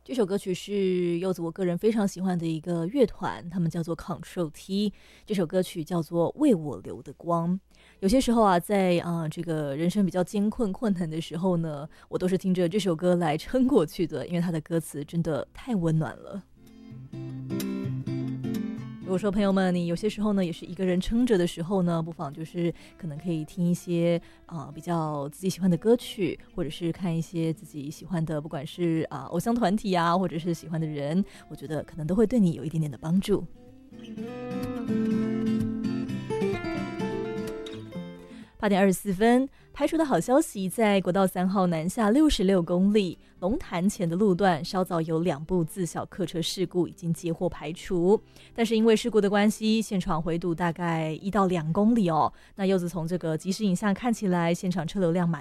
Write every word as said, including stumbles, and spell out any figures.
这首歌曲是柚子我个人非常喜欢的一个乐团，他们叫做 Control T。这首歌曲叫做《为我留的光》。有些时候啊，在啊、呃、这个人生比较艰困困难的时候呢，我都是听着这首歌来撑过去的，因为它的歌词真的太温暖了。如果说朋友们你有些时候呢也是一个人撑着的时候呢，不妨就是可能可以听一些啊、呃、比较自己喜欢的歌曲，或者是看一些自己喜欢的，不管是啊、呃、偶像团体啊，或者是喜欢的人，我觉得可能都会对你有一点点的帮助。八点二十四分，拍出的好消息，在国道三号南下六十六公里龙潭前的路段，稍早有两部自小客车事故已经接获排除，但是因为事故的关系，现场回堵大概一到两公里哦。那柚子从这个即时影像看起来，现场车流量蛮